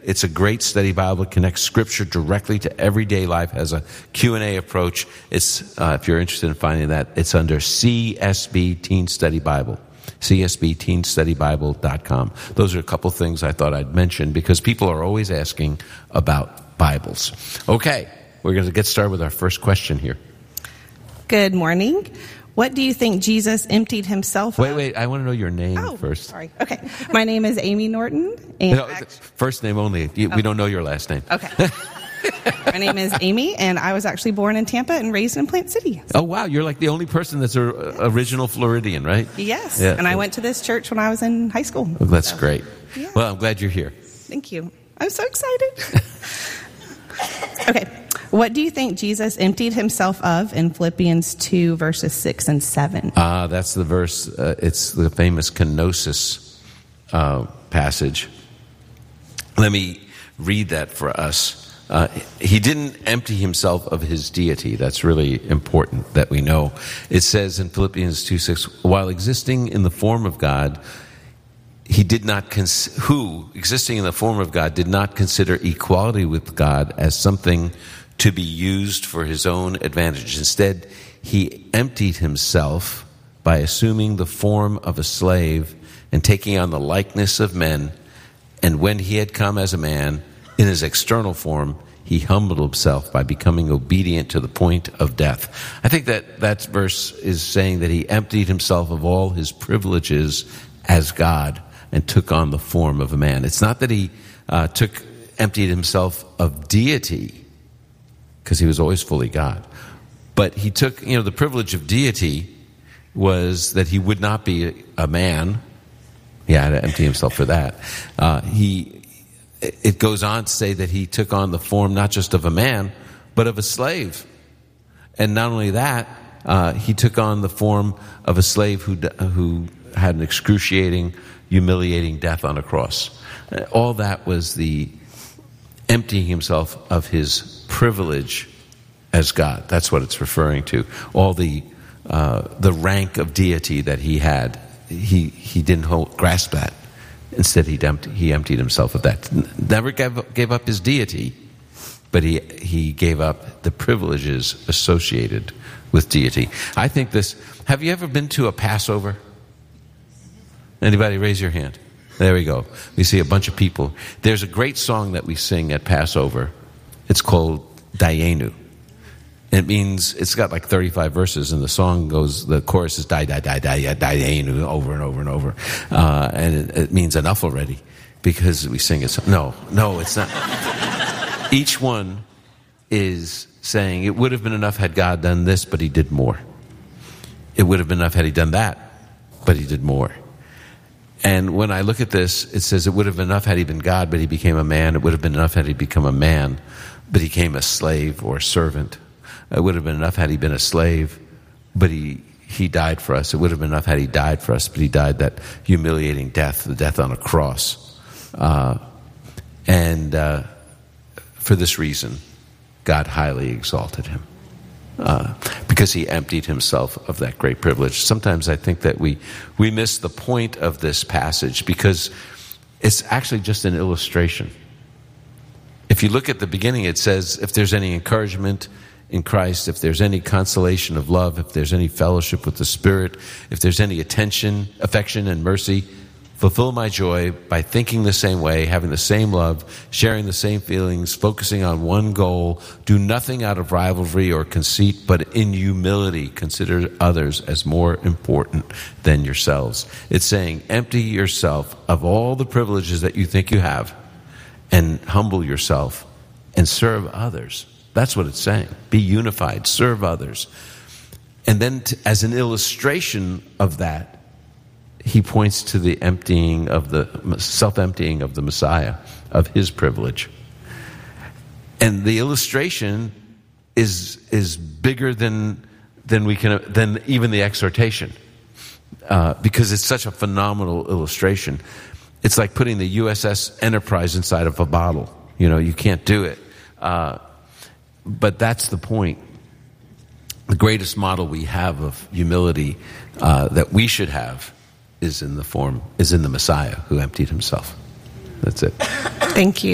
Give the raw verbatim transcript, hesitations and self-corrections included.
It's a great study Bible. It connects Scripture directly to everyday life. Has a Q and A approach. It's uh, if you're interested in finding that, it's under C S B Teen Study Bible. C S B teen study bible dot com. Those are a couple things I thought I'd mention because people are always asking about Bibles. Okay, we're going to get started with our first question here. Good morning. What do you think Jesus emptied himself Wait, of? wait, I want to know your name oh, first. Sorry. Okay. My name is Amy Norton. And No, act- first name only. You, oh. We don't know your last name. Okay. My name is Amy, and I was actually born in Tampa and raised in Plant City. Oh, wow. You're like the only person that's an original Floridian, right? Yes. Yeah. And I went to this church when I was in high school. Oh, that's So, great. yeah. Well, I'm glad you're here. Thank you. I'm so excited. Okay. What do you think Jesus emptied himself of in Philippians two, verses six and seven? Ah, uh, that's the verse. Uh, it's the famous kenosis uh, passage. Let me read that for us. Uh, he didn't empty himself of his deity. That's really important that we know. It says in Philippians two six, while existing in the form of God, he did not cons- who existing in the form of God did not consider equality with God as something to be used for his own advantage. Instead, he emptied himself by assuming the form of a slave and taking on the likeness of men. And when he had come as a man in his external form, he humbled himself by becoming obedient to the point of death. I think that that verse is saying that he emptied himself of all his privileges as God and took on the form of a man. It's not that he uh, took emptied himself of deity, because he was always fully God. But he took, you know, the privilege of deity was that he would not be a man. He had to empty himself for that. Uh, he, it goes on to say that he took on the form not just of a man, but of a slave. And not only that, uh, he took on the form of a slave who who had an excruciating, humiliating death on a cross. All that was the emptying himself of his privilege as God. That's what it's referring to. All the uh, the rank of deity that he had, he he didn't hold, grasp that. Instead, he emptied, he emptied himself of that. Never gave, gave up his deity, but he he gave up the privileges associated with deity. I think this. Have you ever been to a Passover? Anybody raise your hand? There we go. We see a bunch of people. There's a great song that we sing at Passover. It's called Dayenu. It means, it's got like thirty-five verses, and the song goes, the chorus is die, die, die, die, Dayenu, over and over and over. Uh, and it, it means enough already, because we sing it. No, no, it's not. Each one is saying, it would have been enough had God done this, but he did more. It would have been enough had he done that, but he did more. And when I look at this, it says it would have been enough had he been God, but he became a man. It would have been enough had he become a man, but he became a slave or a servant. It would have been enough had he been a slave, but he, he died for us. It would have been enough had he died for us, but he died that humiliating death, the death on a cross. Uh, and uh, for this reason, God highly exalted him. Uh, because he emptied himself of that great privilege. Sometimes I think that we we miss the point of this passage because it's actually just an illustration. If you look at the beginning, it says, if there's any encouragement in Christ, if there's any consolation of love, if there's any fellowship with the Spirit, if there's any attention, affection, and mercy, fulfill my joy by thinking the same way, having the same love, sharing the same feelings, focusing on one goal. Do nothing out of rivalry or conceit, but in humility consider others as more important than yourselves. It's saying empty yourself of all the privileges that you think you have and humble yourself and serve others. That's what it's saying. Be unified, serve others. And then to, as an illustration of that, he points to the emptying of the self-emptying of the Messiah, of his privilege. And the illustration is is bigger than than we can than even the exhortation, uh, because it's such a phenomenal illustration. It's like putting the U S S Enterprise inside of a bottle. You know, you can't do it. Uh, but that's the point. The greatest model we have of humility uh, that we should have is in the form, is in the Messiah who emptied himself. That's it. Thank you.